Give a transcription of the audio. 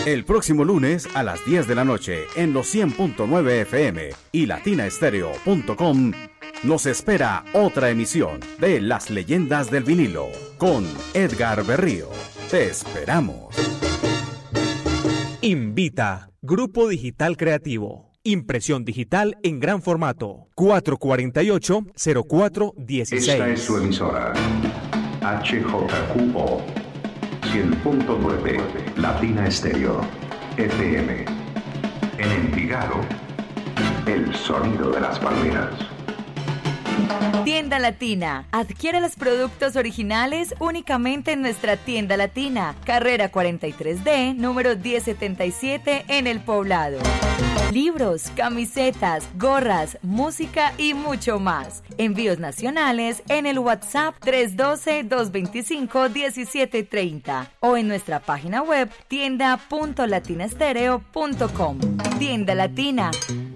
El próximo lunes a las 10 de la noche en los 100.9 FM y latinaestereo.com nos espera otra emisión de Las Leyendas del Vinilo con Edgar Berrío. Te esperamos. Invita Grupo Digital Creativo. Impresión digital en gran formato. 448-0416. Esta es su emisora. HJQO 100.9 Latina Estéreo FM. En Envigado, el sonido de las palmeras. Tienda Latina. Adquiere los productos originales únicamente en nuestra Tienda Latina, carrera 43D, número 1077 en El Poblado. Libros, camisetas, gorras, música y mucho más. Envíos nacionales en el WhatsApp 312-225-1730 o en nuestra página web tienda.latinaestereo.com. Tienda Latina,